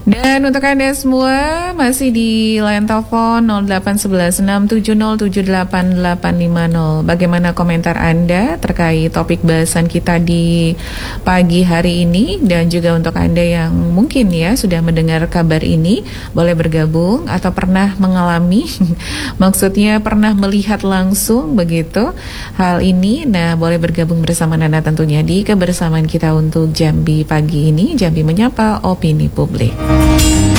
Dan untuk Anda semua masih di line telepon 08116707850. Bagaimana komentar Anda terkait topik bahasan kita di pagi hari ini? Dan juga untuk Anda yang mungkin ya sudah mendengar kabar ini, boleh bergabung atau pernah mengalami maksudnya pernah melihat langsung begitu hal ini. Nah, boleh bergabung bersama Nana tentunya di kebersamaan kita untuk Jambi pagi ini. Jambi Menyapa Opini Publik.